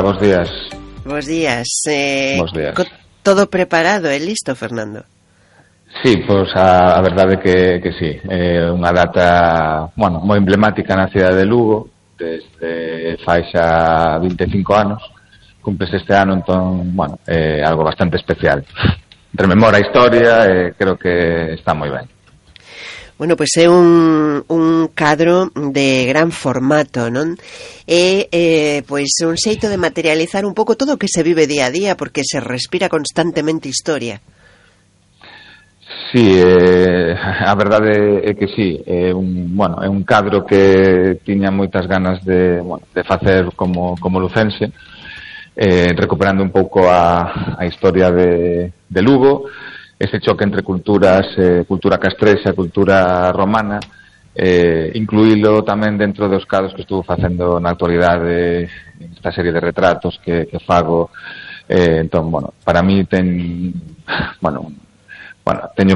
Hola, bos días. Bos días. Bos días. Todo preparado e listo, Fernando? Sí, pois a verdade que sí. Unha data, moi emblemática na cidade de Lugo, desde fai xa 25 anos. Cumples este ano, entón, algo bastante especial. Rememora a historia e creo que está moi ben. Bueno, pois é un cadro de gran formato, non? É pois un xeito de materializar un pouco todo o que se vive día a día, porque se respira constantemente historia. Sí, a verdade é que sí, é un cadro que tiña moitas ganas de facer como lucense, recuperando un pouco a historia de Lugo, ese choque entre culturas, cultura castrexa, cultura romana, incluílo tamén dentro dos cadros que estuvo facendo na actualidade esta serie de retratos que fago. Entón, para mí teño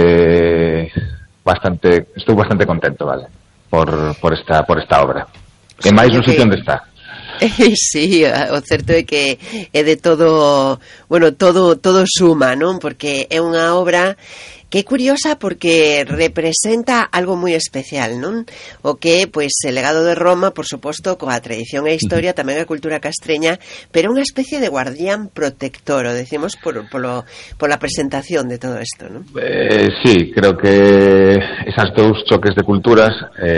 estou bastante contento, vale, por esta obra. E máis no sitio onde está. Sí, o certo é que é de todo, todo suma, non? Porque é unha obra que é curiosa porque representa algo moi especial, non? O que é, pois, o legado de Roma, por suposto, coa tradición e historia, tamén a cultura castreña, pero unha especie de guardián protector, o decimos pola presentación de todo isto, non? Sí, creo que esas dous choques de culturas,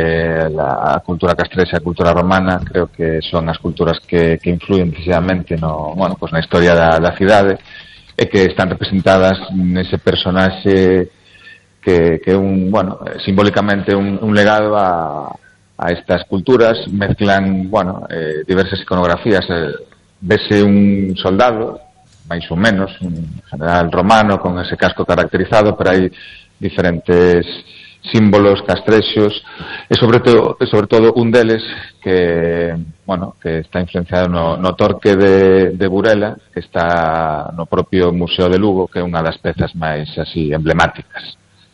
a cultura castrexa e a cultura romana, creo que son as culturas que influen decisivamente na historia da cidade, e que están representadas nese personaxe que é simbólicamente un legado a estas culturas. Mezclan, diversas iconografías. Vese un soldado, máis ou menos, un general romano con ese casco caracterizado, pero hai diferentes símbolos castrexos e sobre todo un deles que está influenciado no torque de Burela, que está no propio Museo de Lugo, que é unha das pezas máis así emblemáticas.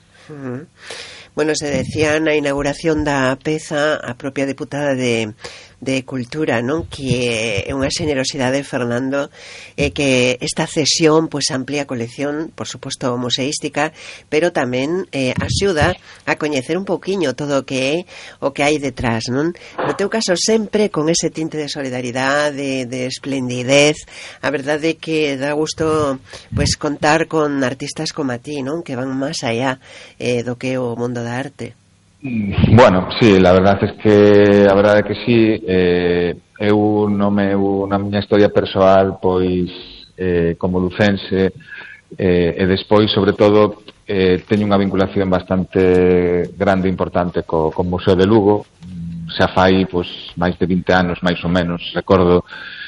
Bueno, se decía na inauguración da peza a propia deputada de Cultura, non? Que é unha xenerosidade, Fernando, que esta cesión pois amplía a colección, por suposto museística, pero tamén axuda a coñecer un pouquiño todo o que é o que hai detrás, non? No teu caso sempre con ese tinte de solidaridade, de esplendidez. A verdade é que dá gusto pois contar con artistas como a ti, non? Que van máis allá do que o mundo da arte. Bueno, sí, la verdade é que sí. Eu na miña historia persoal, pois como lucense, e despois, sobre todo, teño unha vinculación bastante grande e importante co Museo de Lugo. Xa fai pois máis de 20 anos, máis ou menos. Recordo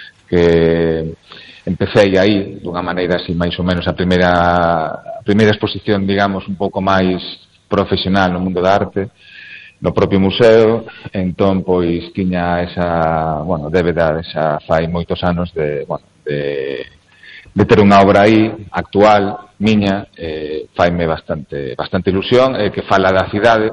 que empecé aí dunha maneira así máis ou menos a primeira exposición, digamos, un pouco máis profesional no mundo da arte, no propio museo. Entón, pois, tiña esa, débeda, esa fai moitos anos de ter unha obra aí, actual, miña, faime bastante ilusión, que fala da cidade.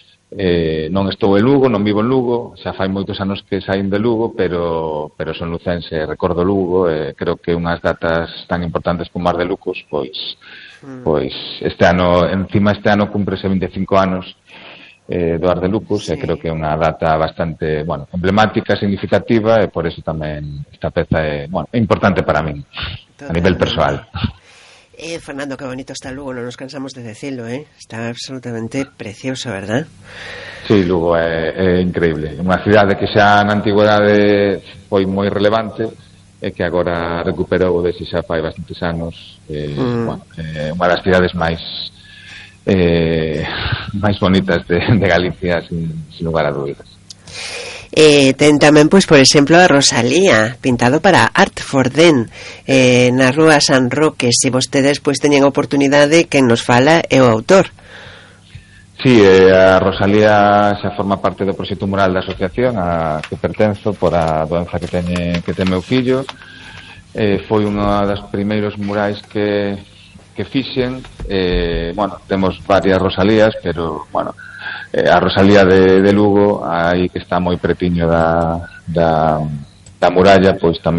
Non estou en Lugo, non vivo en Lugo, xa fai moitos anos que saín de Lugo, pero son lucense, recordo Lugo, e creo que unhas datas tan importantes como Mar de Lucos, pois este ano cúmprese 25 anos do Ar de Lucos, sí. E creo que é unha data bastante emblemática, significativa, e por eso tamén esta peza é importante para min, a nivel persoal. Fernando, qué bonito está Lugo, non nos cansamos de decirlo, está absolutamente precioso, verdad? Sí, Lugo é increíble, unha cidade que xa na antigüedade foi moi relevante e que agora recuperou desde xa fai bastantes anos. Unha das cidades máis bonitas de Galicia, sin lugar a dúbidas. Ten tamén, pois, por exemplo, a Rosalía, pintado para Art for Den, na Rúa San Roque. Se vostedes pois teñen oportunidade, quen nos fala é o autor. Sí, a Rosalía xa forma parte do proxecto mural da asociación a que pertenzo por a doenza que ten meu fillo. Foi unha das primeiros murais que fixen. Temos varias Rosalías, pero, a Rosalía de Lugo, aí que está moi pretiño da muralla, pois tamén